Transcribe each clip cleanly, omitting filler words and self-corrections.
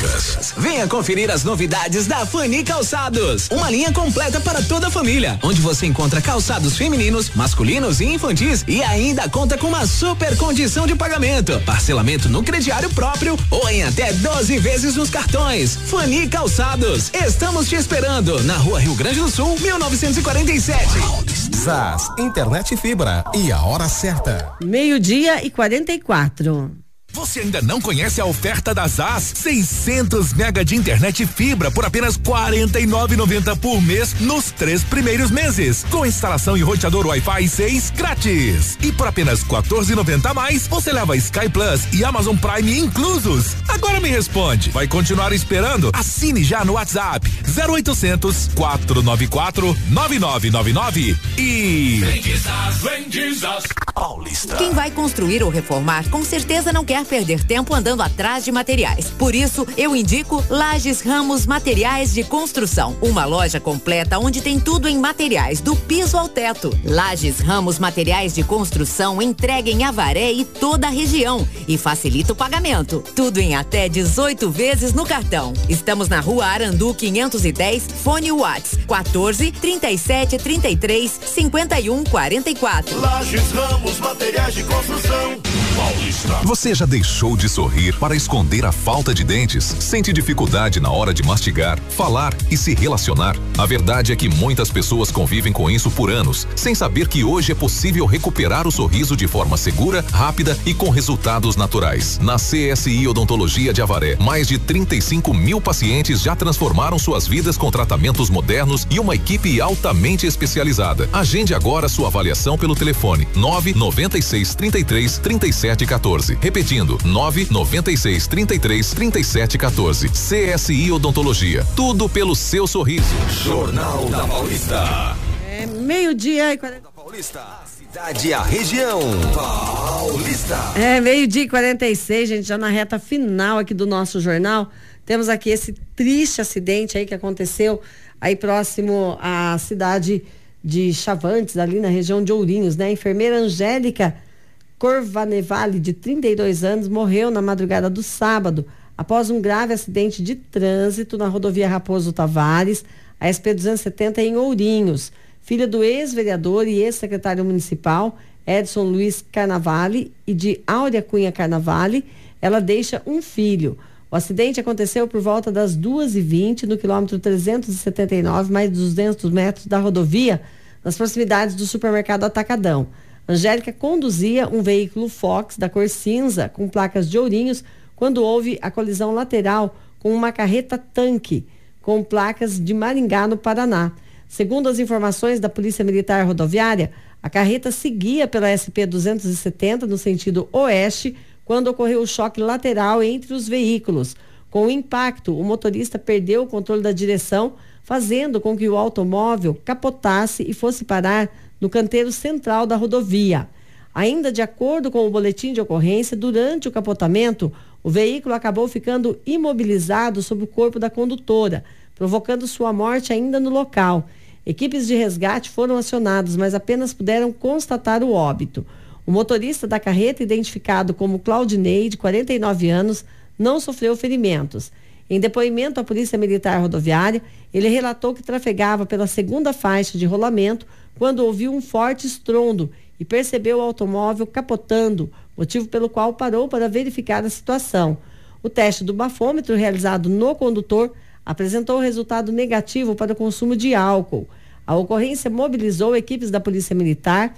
Lojas. Venha conferir as novidades da Fani Calçados. Uma linha completa para toda a família, onde você encontra calçados femininos, masculinos e infantis e ainda conta com uma super condição de pagamento. Parcelamento no crediário próprio ou em até 12 vezes nos cartões. Fani Calçados. Estamos te esperando na Rua Rio Grande do Sul, 1947. ZAS, internet e fibra. E a hora certa. 12:44. Você ainda não conhece a oferta da ZAS? 600 mega de internet e fibra por apenas R$ 49,90 por mês nos 3 primeiros meses, com instalação e roteador Wi-Fi 6 grátis. E por apenas R$ 14,90 a mais, você leva Sky Plus e Amazon Prime inclusos. Agora me responde, vai continuar esperando? Assine já no WhatsApp 0800 494 9999 e Paulista. Quem vai construir ou reformar com certeza não quer perder tempo andando atrás de materiais. Por isso, eu indico Lages Ramos Materiais de Construção, uma loja completa onde tem tudo em materiais, do piso ao teto. Lages Ramos Materiais de Construção entrega em Avaré e toda a região e facilita o pagamento. Tudo em até 18 vezes no cartão. Estamos na Rua Arandu 510, fone Whats 14 37 33 51 44. Lages Ramos Materiais de Construção, Paulista. Você já deixou de sorrir para esconder a falta de dentes? Sente dificuldade na hora de mastigar, falar e se relacionar? A verdade é que muitas pessoas convivem com isso por anos, sem saber que hoje é possível recuperar o sorriso de forma segura, rápida e com resultados naturais. Na CSI Odontologia de Avaré, mais de 35 mil pacientes já transformaram suas vidas com tratamentos modernos e uma equipe altamente especializada. Agende agora sua avaliação pelo telefone 996 33 37 14. Repetindo, 996 33 37 14. CSI Odontologia. Tudo pelo seu sorriso. Jornal da Paulista. É 12:40. Paulista, a cidade e a região. Paulista. É 12:46, gente, já na reta final aqui do nosso jornal. Temos aqui esse triste acidente aí que aconteceu aí próximo à cidade de Chavantes, ali na região de Ourinhos, né? A enfermeira Angélica Corvanevale, de 32 anos, morreu na madrugada do sábado após um grave acidente de trânsito na rodovia Raposo Tavares, a SP-270 em Ourinhos. Filha do ex-vereador e ex-secretário municipal Edson Luiz Carnavale e de Áurea Cunha Carnavale, ela deixa um filho. O acidente aconteceu por volta das 2h20 no quilômetro 379, mais de 200 metros da rodovia, nas proximidades do supermercado Atacadão. Angélica conduzia um veículo Fox da cor cinza com placas de Ourinhos quando houve a colisão lateral com uma carreta tanque com placas de Maringá, no Paraná. Segundo as informações da Polícia Militar Rodoviária, a carreta seguia pela SP-270 no sentido oeste quando ocorreu o choque lateral entre os veículos. Com o impacto, o motorista perdeu o controle da direção, fazendo com que o automóvel capotasse e fosse parar no canteiro central da rodovia. Ainda de acordo com o boletim de ocorrência, durante o capotamento, o veículo acabou ficando imobilizado sobre o corpo da condutora, provocando sua morte ainda no local. Equipes de resgate foram acionadas, mas apenas puderam constatar o óbito. O motorista da carreta, identificado como Claudinei, de 49 anos, não sofreu ferimentos. Em depoimento à Polícia Militar Rodoviária, ele relatou que trafegava pela segunda faixa de rolamento quando ouviu um forte estrondo e percebeu o automóvel capotando, motivo pelo qual parou para verificar a situação. O teste do bafômetro realizado no condutor apresentou resultado negativo para o consumo de álcool. A ocorrência mobilizou equipes da Polícia Militar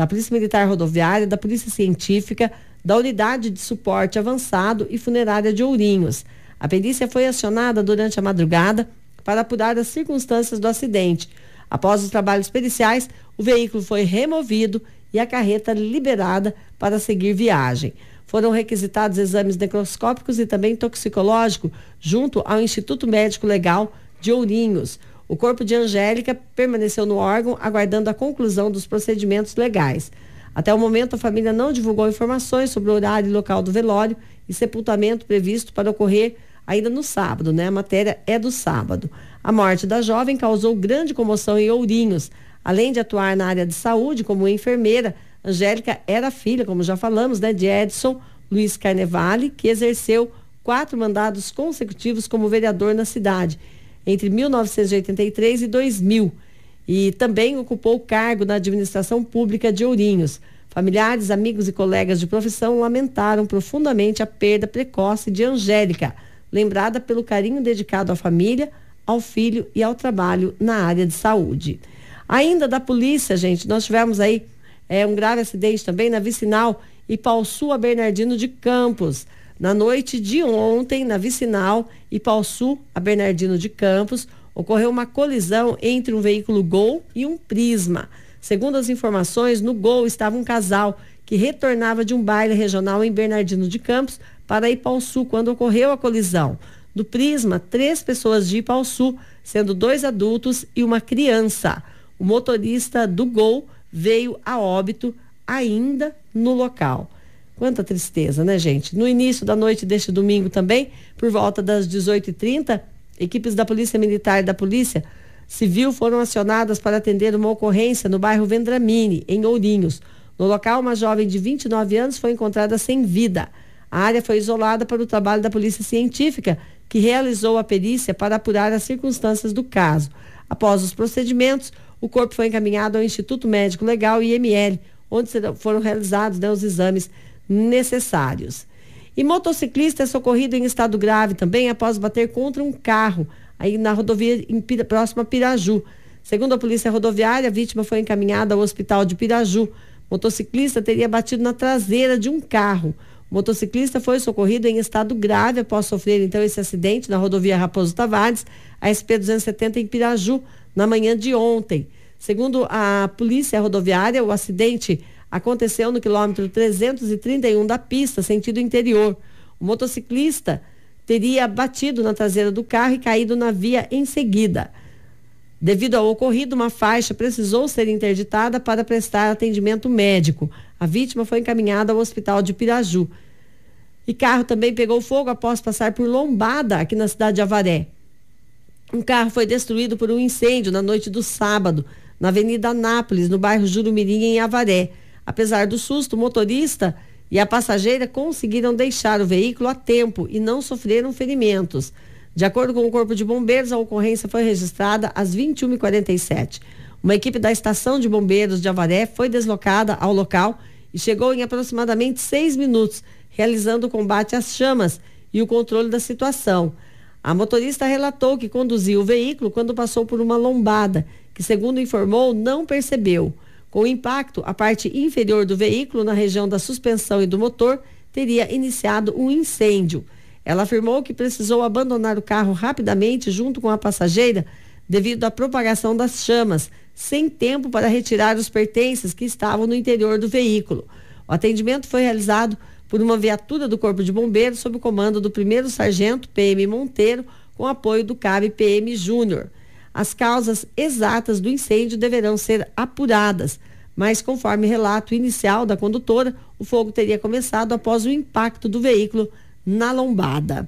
Rodoviária, da Polícia Científica, da Unidade de Suporte Avançado e Funerária de Ourinhos. A perícia foi acionada durante a madrugada para apurar as circunstâncias do acidente. Após os trabalhos periciais, o veículo foi removido e a carreta liberada para seguir viagem. Foram requisitados exames necroscópicos e também toxicológico junto ao Instituto Médico Legal de Ourinhos. O corpo de Angélica permaneceu no órgão aguardando a conclusão dos procedimentos legais. Até o momento, a família não divulgou informações sobre o horário e local do velório e sepultamento previsto para ocorrer ainda no sábado, né? A matéria é do sábado. A morte da jovem causou grande comoção em Ourinhos. Além de atuar na área de saúde como enfermeira, Angélica era filha, como já falamos, né, de Edson Luiz Carnevale, que exerceu 4 mandados consecutivos como vereador na cidade, entre 1983 e 2000. E também ocupou o cargo na administração pública de Ourinhos. Familiares, amigos e colegas de profissão lamentaram profundamente a perda precoce de Angélica, lembrada pelo carinho dedicado à família, ao filho e ao trabalho na área de saúde. Ainda da polícia, gente, nós tivemos aí um grave acidente também na vicinal Ipauçu a Bernardino de Campos. Na noite de ontem, na vicinal Ipauçu a Bernardino de Campos, ocorreu uma colisão entre um veículo Gol e um Prisma. Segundo as informações, no Gol estava um casal que retornava de um baile regional em Bernardino de Campos para Ipauçu quando ocorreu a colisão. No Prisma, 3 pessoas de Ipauçu, sendo 2 adultos e uma criança. O motorista do Gol veio a óbito ainda no local. Quanta tristeza, né, gente? No início da noite deste domingo também, por volta das 18h30, equipes da Polícia Militar e da Polícia Civil foram acionadas para atender uma ocorrência no bairro Vendramini, em Ourinhos. No local, uma jovem de 29 anos foi encontrada sem vida. A área foi isolada para o trabalho da Polícia Científica, que realizou a perícia para apurar as circunstâncias do caso. Após os procedimentos, o corpo foi encaminhado ao Instituto Médico Legal, IML, onde foram realizados os exames necessários. E motociclista é socorrido em estado grave também após bater contra um carro aí na rodovia próxima a Piraju. Segundo a Polícia Rodoviária, a vítima foi encaminhada ao hospital de Piraju. O motociclista teria batido na traseira de um carro. O motociclista foi socorrido em estado grave após sofrer então esse acidente na rodovia Raposo Tavares, a SP-270 em Piraju, na manhã de ontem. Segundo a Polícia Rodoviária, o acidente aconteceu no quilômetro 331 da pista, sentido interior. O motociclista teria batido na traseira do carro e caído na via em seguida. Devido ao ocorrido, uma faixa precisou ser interditada para prestar atendimento médico. A vítima foi encaminhada ao hospital de Piraju. E carro também pegou fogo após passar por lombada aqui na cidade de Avaré. Um carro foi destruído por um incêndio na noite do sábado, na Avenida Anápolis, no bairro Jurumirim, em Avaré. Apesar do susto, o motorista e a passageira conseguiram deixar o veículo a tempo e não sofreram ferimentos. De acordo com o Corpo de Bombeiros, a ocorrência foi registrada às 21h47. Uma equipe da Estação de Bombeiros de Avaré foi deslocada ao local e chegou em aproximadamente 6 minutos, realizando o combate às chamas e o controle da situação. A motorista relatou que conduziu o veículo quando passou por uma lombada, que, segundo informou, não percebeu. Com o impacto, a parte inferior do veículo, na região da suspensão e do motor, teria iniciado um incêndio. Ela afirmou que precisou abandonar o carro rapidamente junto com a passageira devido à propagação das chamas, sem tempo para retirar os pertences que estavam no interior do veículo. O atendimento foi realizado por uma viatura do Corpo de Bombeiros sob o comando do 1º Sargento PM Monteiro, com apoio do CAB PM Júnior. As causas exatas do incêndio deverão ser apuradas, mas conforme relato inicial da condutora, o fogo teria começado após o impacto do veículo na lombada.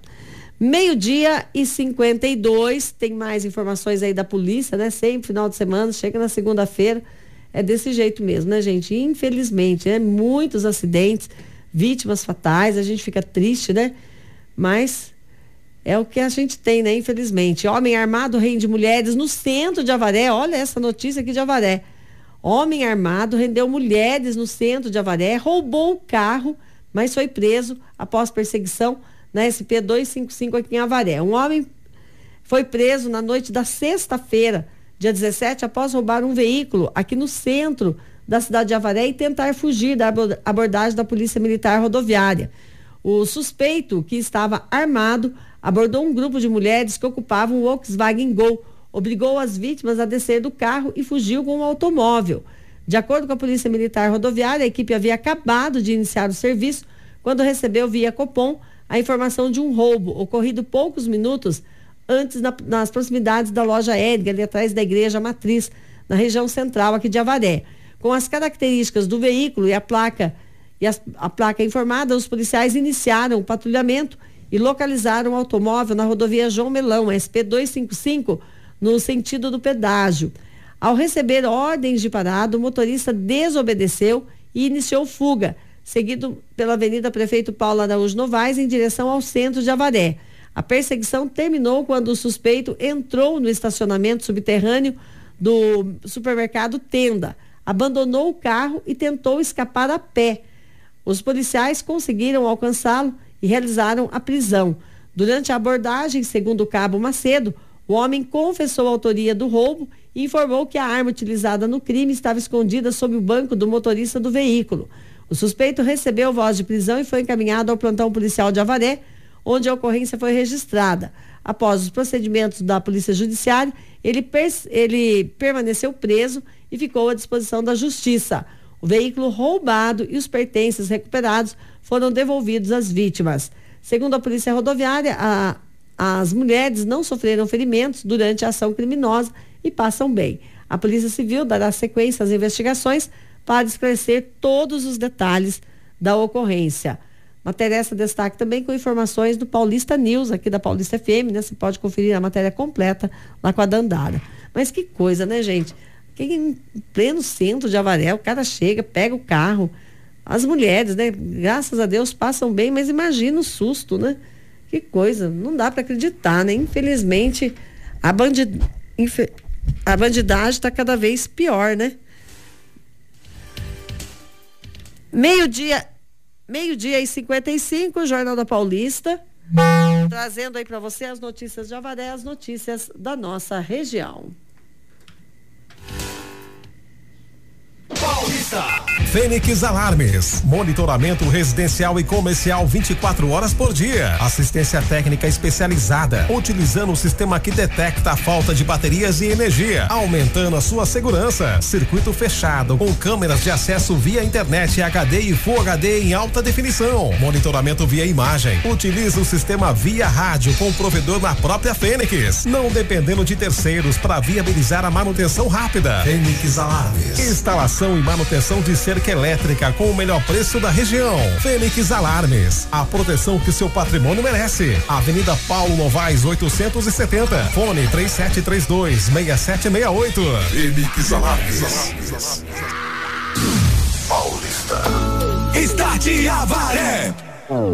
12h52, tem mais informações aí da polícia, né? Sempre final de semana, chega na segunda-feira, é desse jeito mesmo, né, gente? Infelizmente, né? Muitos acidentes, vítimas fatais, a gente fica triste, né? Mas é o que a gente tem, né? Infelizmente. Homem armado rende mulheres no centro de Avaré. Olha essa notícia aqui de Avaré. Homem armado rendeu mulheres no centro de Avaré, roubou o carro, mas foi preso após perseguição na SP-255 aqui em Avaré. Um homem foi preso na noite da sexta-feira, dia 17, após roubar um veículo aqui no centro da cidade de Avaré e tentar fugir da abordagem da Polícia Militar Rodoviária. O suspeito, que estava armado, abordou um grupo de mulheres que ocupavam um Volkswagen Gol, obrigou as vítimas a descer do carro e fugiu com um automóvel. De acordo com a Polícia Militar Rodoviária, a equipe havia acabado de iniciar o serviço quando recebeu via Copom a informação de um roubo ocorrido poucos minutos antes nas proximidades da loja Edgar, ali atrás da Igreja Matriz, na região central aqui de Avaré. Com as características do veículo e a placa informada, os policiais iniciaram o patrulhamento e localizaram o automóvel na rodovia João Melão, SP-255, no sentido do pedágio. Ao receber ordens de parada, o motorista desobedeceu e iniciou fuga, seguido pela Avenida Prefeito Paulo Araújo Novaes, em direção ao centro de Avaré. A perseguição terminou quando o suspeito entrou no estacionamento subterrâneo do supermercado Tenda, abandonou o carro e tentou escapar a pé. Os policiais conseguiram alcançá-lo e realizaram a prisão. Durante a abordagem, segundo o cabo Macedo, o homem confessou a autoria do roubo e informou que a arma utilizada no crime estava escondida sob o banco do motorista do veículo. O suspeito recebeu voz de prisão e foi encaminhado ao plantão policial de Avaré, onde a ocorrência foi registrada. Após os procedimentos da Polícia Judiciária, ele permaneceu preso e ficou à disposição da Justiça. O veículo roubado e os pertences recuperados foram devolvidos às vítimas. Segundo a Polícia Rodoviária, as mulheres não sofreram ferimentos durante a ação criminosa e passam bem. A Polícia Civil dará sequência às investigações para esclarecer todos os detalhes da ocorrência. Matéria essa destaque também com informações do Paulista News, aqui da Paulista FM, né? Você pode conferir a matéria completa lá com a Dandara. Mas que coisa, né, gente? Aqui em pleno centro de Avaré, o cara chega, pega o carro. As mulheres, né? Graças a Deus passam bem, mas imagina o susto, né? Que coisa, não dá para acreditar, né? Infelizmente, a bandidagem está cada vez pior, né? Meio-dia e 55, Jornal da Paulista, trazendo aí para você as notícias de Avaré, as notícias da nossa região. Paulista. Fênix Alarmes, monitoramento residencial e comercial 24 horas por dia, assistência técnica especializada, utilizando o sistema que detecta a falta de baterias e energia, aumentando a sua segurança. Circuito fechado, com câmeras de acesso via internet HD e Full HD em alta definição, monitoramento via imagem. Utiliza o sistema via rádio com o provedor na própria Fênix, não dependendo de terceiros para viabilizar a manutenção rápida. Fênix Alarmes, instalação e manutenção de cerca elétrica com o melhor preço da região. Fênix Alarmes, a proteção que seu patrimônio merece. Avenida Paulo Novaes 870, fone 3732-6768. Fênix Alarmes. Paulista. Start Avaré.